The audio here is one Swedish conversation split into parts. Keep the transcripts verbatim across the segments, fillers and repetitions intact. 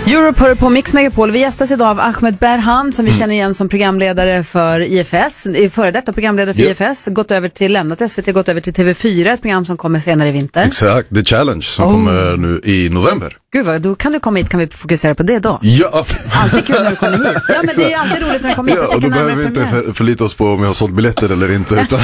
Europe hör på Mix Megapol. Vi gästas idag av Ahmed Berhan som vi mm. känner igen som programledare för I F S. Före detta programledare för yep. I F S. Gått över till, lämnat S V T, gått över till T V fyra, ett program som kommer senare i vinter. Exakt, The Challenge som oh. kommer nu i november. Gud vad, då kan du komma hit, kan vi fokusera på det då? Ja. Alltid kul när du kommer hit. Ja, men det är ju alltid roligt när du kommer hit. Ja, och då behöver vi inte för, förlita oss på om jag har sålt biljetter eller inte. Utan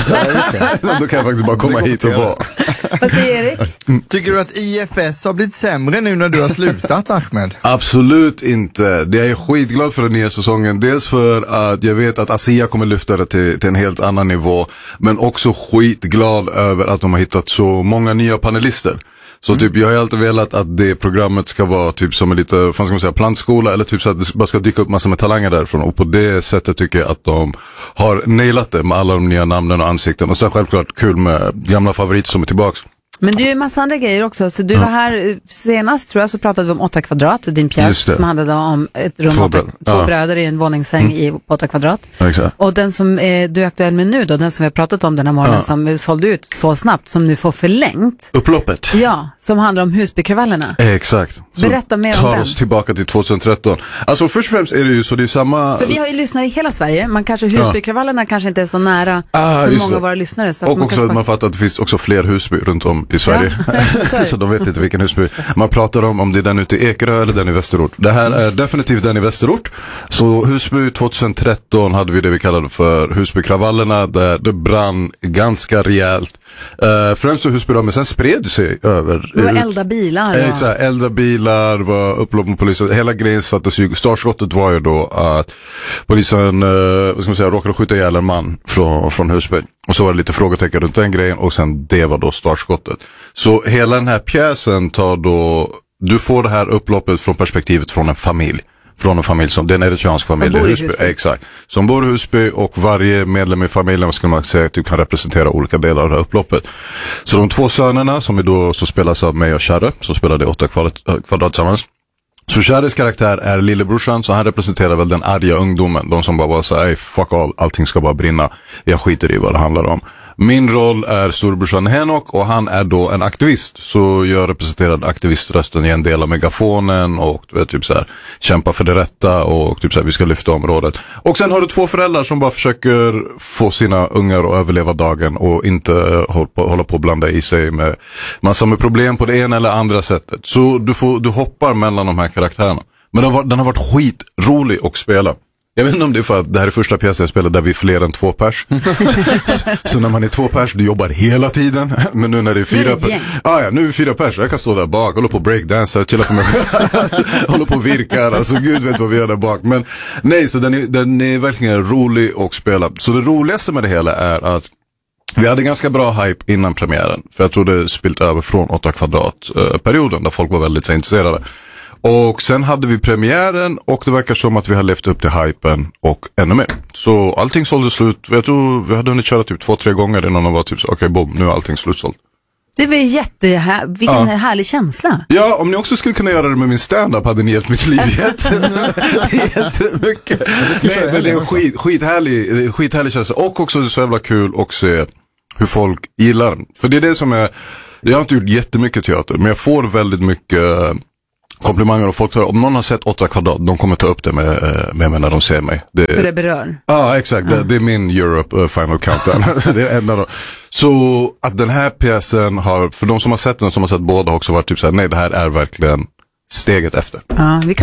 då kan jag faktiskt bara komma hit och vara. Vad säger Erik? Tycker du att I F S har blivit sämre nu när du har slutat, Ahmed? Absolut inte. Det är skitglad för den nya säsongen. Dels för att jag vet att Asia kommer lyfta det till, till en helt annan nivå. Men också skitglad över att de har hittat så många nya panelister. Så mm. typ, jag har alltid velat att det programmet ska vara typ som en lite, vad ska man säga, plantskola, eller typ så att det bara ska dyka upp massor med talanger därifrån. Och på det sättet tycker jag att de har nailat det med alla de nya namnen och ansikten. Och sen självklart kul med gamla favoriter som är tillbaks. Men du är ju massa andra grejer också. Så du ja. var här senast, tror jag, så pratade vi om åtta kvadrat, din pjäs som handlade om ett rum, två, åtta, två ja. bröder i en våningssäng mm. i åtta kvadrat. Exakt. Och den som är, du är aktuell med nu då, den som vi har pratat om den här morgonen, ja. som sålde ut så snabbt, som nu får förlängt. Upploppet. Ja, som handlar om Husbykravallerna. Exakt. Berätta mer om den. Tar oss tillbaka till tjugohundratretton. Alltså först och främst är det ju så det är samma... För vi har ju lyssnare i hela Sverige, man kanske Husbykravallerna ja. kanske inte är så nära ah, för många av våra lyssnare. Så och man också att man fattar att det finns också fler Husby runt om i Sverige. Ja. Så de vet inte vilken Husby. Man pratar om om det är den ute i Ekerö eller den i Västerort. Det här är definitivt den i Västerort. Så Husby tjugohundratretton hade vi det vi kallade för Husbykravallerna, där det brann ganska rejält. Uh, främst så Husby då, men sen spred det sig över. Det var elda bilar. Ja. Exakt, elda bilar, var upplopp med polisen. Hela grejen sattes ju, startskottet var ju då att polisen, uh, vad ska man säga, råkade skjuta ihjäl en man från, från Husby. Och så var det lite frågetecken runt den grejen, och sen det var då startskottet. Så hela den här pjäsen tar då, du får det här upploppet från perspektivet från en familj. Från en familj som, det är en eritreansk familj. Som bor i Husby. Husby. Exakt. Som bor i Husby, och varje medlem i familjen, ska man säga, typ, kan representera olika delar av det här upploppet. Så de två sönerna som är då, så spelas av mig och Kärre, som spelade åtta kvadrat, kvadrat tillsammans. Så Kärres karaktär är lillebrorsan, så han representerar väl den arga ungdomen. De som bara var så här, fuck all, allting ska bara brinna. Jag skiter i vad det handlar om. Min roll är storebrorsan Henok, och han är då en aktivist. Så jag representerar aktiviströsten i en del av megafonen, och du vet, typ så här, kämpa för det rätta, och typ så här, vi ska lyfta området. Och sen har du två föräldrar som bara försöker få sina ungar att överleva dagen och inte hålla på, hålla på att blanda i sig med massor med problem på det ena eller andra sättet. Så du, får, du hoppar mellan de här karaktärerna. Men den har, den har varit skitrolig att spela. Jag vet inte om det är för att det här är första pjäsen jag spelar där vi är fler än två pers. så, så när man är två pers, du jobbar hela tiden. Men nu när det är fyra pers. Ah, ja, nu är vi fyra pers. Jag kan stå där bak, hålla på breakdance, chilla på mig. hålla på och virkar. Alltså gud vet vad vi gör där bak. Men nej, så den är, den är verkligen rolig att spela. Så det roligaste med det hela är att vi hade ganska bra hype innan premiären. För jag tror det spilt över från åtta kvadrat eh, perioden där folk var väldigt intresserade. Och sen hade vi premiären, och det verkar som att vi har levt upp till hypen och ännu mer. Så allting sålde slut. Jag tror vi hade hunnit köra typ två, tre gånger innan de var typ så, okej, okay, boom, nu är allting slutsålt. Det var jättehär, vilken ja. härlig känsla. Ja, om ni också skulle kunna göra det med min stand-up hade ni hjälpt mitt liv jättemycket. Nej, men det är en skit, skithärlig, skithärlig känsla. Och också så jävla kul att se hur folk gillar den. För det är det som är, jag har inte gjort jättemycket teater, men jag får väldigt mycket komplimanger, och folk tar, om någon har sett åtta kvadrat, de kommer ta upp det med, med mig när de ser mig. Det, för det berör. Ja, ah, exakt. Ah. Det, det är min Europe uh, Final Countdown. Det är enda då. Så att den här pjäsen har, för de som har sett den, som har sett båda, också varit typ så här, nej, det här är verkligen steget efter. Ja, vi kan